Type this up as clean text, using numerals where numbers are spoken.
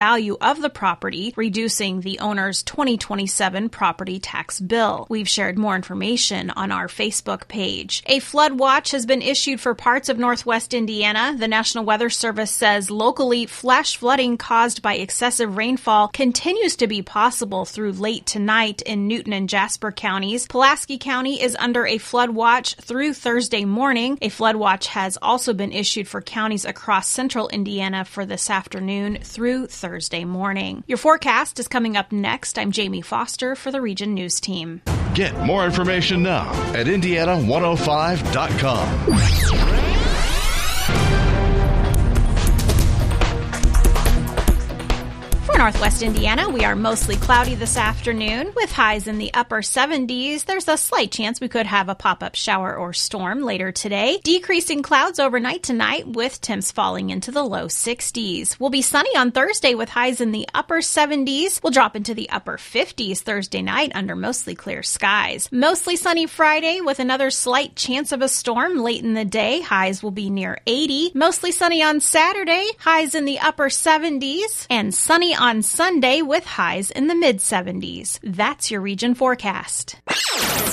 value of the property, reducing the owner's 2027 property tax bill. We've shared more information on our Facebook page. A flood watch has been issued for parts of northwest Indiana. The National Weather Service says locally flash flooding caused by excessive rainfall continues to be possible through late tonight in Newton and Jasper counties. Pulaski County is under a flood watch through Thursday morning. A flood watch has also been issued for counties across central Indiana for this afternoon through Thursday morning. Your forecast is coming up next. I'm Jamie Foster for the Region News Team. Get more information now at Indiana105.com. For Northwest Indiana, we are mostly cloudy this afternoon with highs in the upper 70s. There's a slight chance we could have a pop-up shower or storm later today. Decreasing clouds overnight tonight with temps falling into the low 60s. We'll be sunny on Thursday with highs in the upper 70s. We'll drop into the upper 50s Thursday night under mostly clear skies. Mostly sunny Friday with another slight chance of a storm late in the day. Highs will be near 80. Mostly sunny on Saturday. Highs in the upper 70s. And sunny on Sunday with highs in the mid-70s. That's your region forecast.